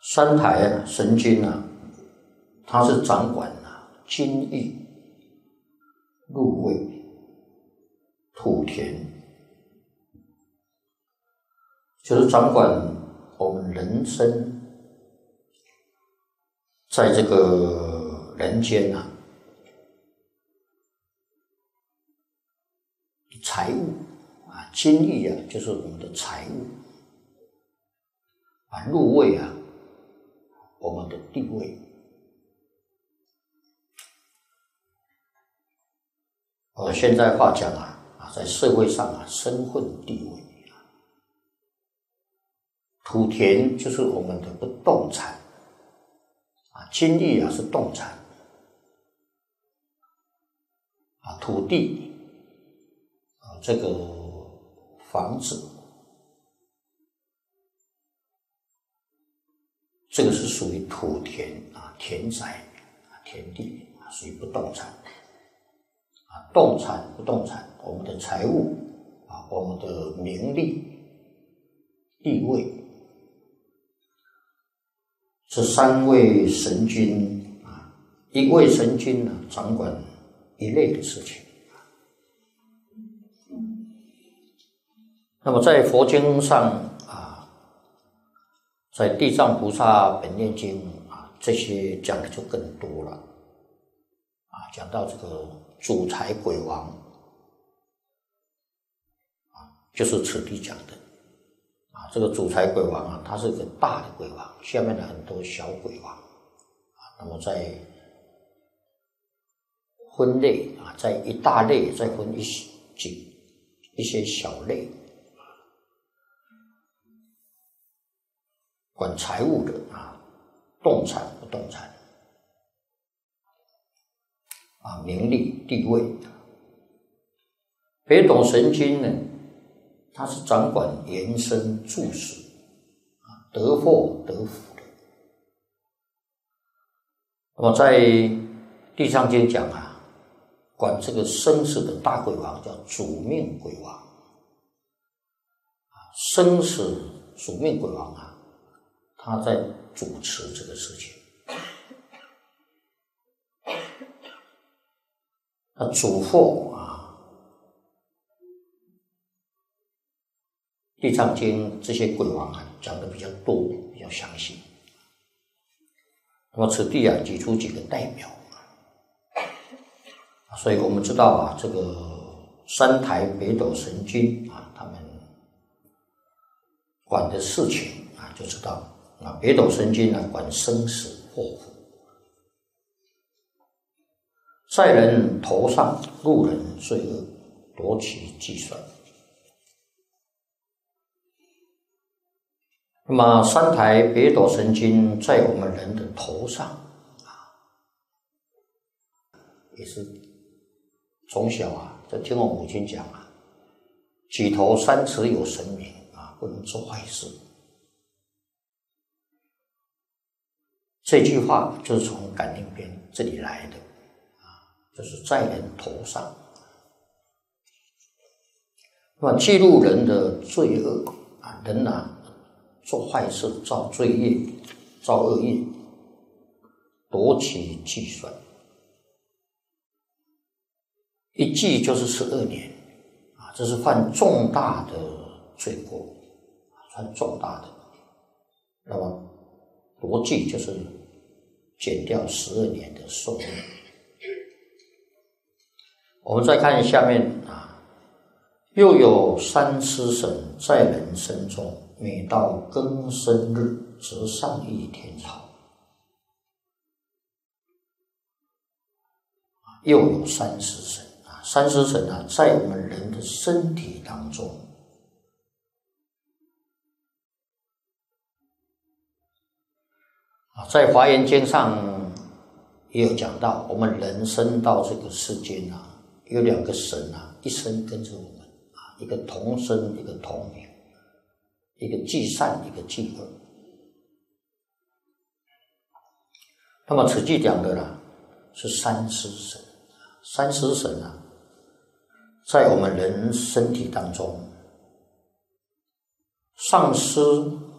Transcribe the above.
三台神经啊，它是掌管津液、入味、吐田，就是掌管我们人生在这个人间财物津液就是我们的财物入味我们的地位。现在话讲在社会上身份地位。土田就是我们的不动产津液是动产土地这个房子，这个是属于土田田宅田地属于不动产。动产不动产，我们的财物我们的名利地位，这三位神君一位神君掌管一类的事情。那么在佛经上在地藏菩萨本愿经这些讲的就更多了讲到这个主财鬼王就是此地讲的这个主财鬼王他是个大的鬼王，下面的很多小鬼王那么在分类在一大类再分一些小类，管财务的动产不动产名利地位。北斗神经呢，它是掌管延伸住死得祸得福的。那么在地藏经讲管这个生死的大鬼王叫主命鬼王生死主命鬼王他在主持这个事情。主祸地藏经这些鬼王讲的比较多，比较详细。那么此地举出几个代表所以我们知道这个三台北斗神君他们管的事情就知道北斗神君管生死祸福，在人头上入人罪恶，夺其计算。那么三台北斗神经在我们人的头上也是从小就听我母亲讲举头三尺有神明不能做坏事。这句话就是从感应篇这里来的就是在人头上。那么记录人的罪恶人做坏事造罪业造恶业，夺其计算，一计就是12年这是犯重大的罪过，犯重大的。那么夺计就是减掉12年的寿命。我们再看下面又有三尸神在人身中，每到庚申日则上益天朝。又有三尸神三尸神在我们人的身体当中在华严经上也有讲到，我们人生到这个世间有两个神一生跟着我们一个同生一个同名，一个既善一个既恶。那么此际讲的是三尸神。三尸神在我们人身体当中，上尸